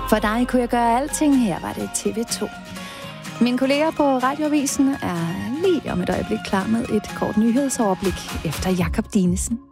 For dig kunne jeg gøre alting. Her var det TV2. Mine kolleger på Radioavisen er lige om et øjeblik klar med et kort nyhedsoverblik efter Jakob Dinesen.